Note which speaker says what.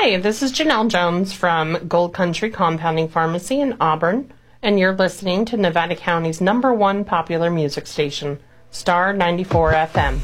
Speaker 1: Hi, this is Janelle Jones from Gold Country Compounding Pharmacy in Auburn, and you're listening to Nevada County's #1 popular music station, Star 94 FM.